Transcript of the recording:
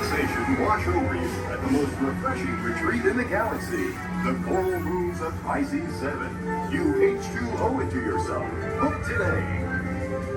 relaxation wash over you at the most refreshing retreat in the galaxy, the coral rooms of Pisces 7. You H2O it to yourself. Book today.